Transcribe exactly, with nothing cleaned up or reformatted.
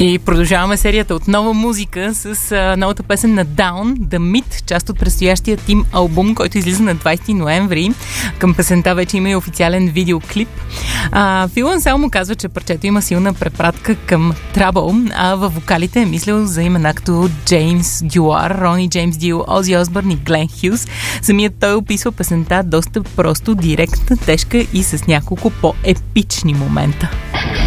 И продължаваме серията от нова музика с а, новата песен на Down, The Myth, част от предстоящия Тим албум, който излиза на двайсети ноември. Към песента вече има и официален видеоклип. А, Фил Анселмо казва, че парчето има силна препратка към Trouble, а във вокалите е мислил за имена като Джеймс Дюар, Рони Джеймс Дио, Ози Осбърн и Глен Хюс. Самият той описва песента доста просто, директна, тежка и с няколко по-епични момента.